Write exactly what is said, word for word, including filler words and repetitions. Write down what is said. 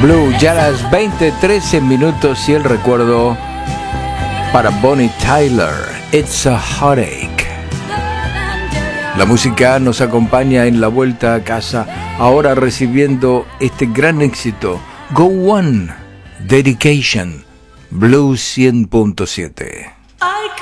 Blue, ya las veinte trece minutos y el recuerdo para Bonnie Tyler, It's a Heartache. La música nos acompaña en la vuelta a casa, ahora recibiendo este gran éxito, Go One, Dedication, Blue cien punto siete. I